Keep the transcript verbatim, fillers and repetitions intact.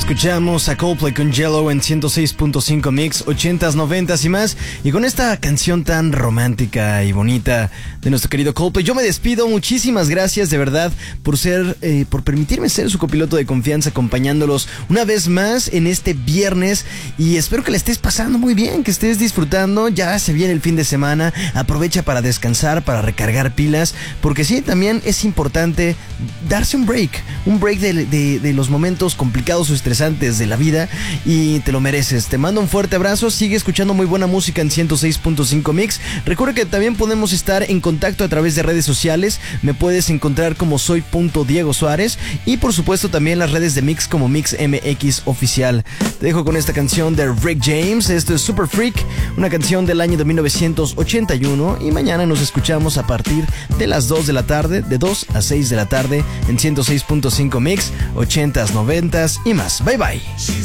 Escuchamos a Coldplay con Yellow en ciento seis punto cinco Mix, ochentas, noventas y más. Y con esta canción tan romántica y bonita de nuestro querido Coldplay, yo me despido. Muchísimas gracias de verdad por ser, eh, por permitirme ser su copiloto de confianza, acompañándolos una vez más en este viernes. Y espero que la estés pasando muy bien, que estés disfrutando. Ya se viene el fin de semana. Aprovecha para descansar, para recargar pilas, porque sí, también es importante darse un break, un break de, de, de los momentos complicados o estresantes de la vida, y te lo mereces. Te mando un fuerte abrazo. Sigue escuchando muy buena música en ciento seis punto cinco Mix. Recuerda que también podemos estar en contacto a través de redes sociales. Me puedes encontrar como soy.diego Suárez, y por supuesto también las redes de Mix como Mix M X Oficial. Te dejo con esta canción de Rick James. Esto es Super Freak, una canción del año de mil novecientos ochenta y uno, y mañana nos escuchamos a partir de las dos de la tarde, de dos a seis de la tarde en ciento seis punto cinco Mix, ochentas, noventas y más. Bye bye.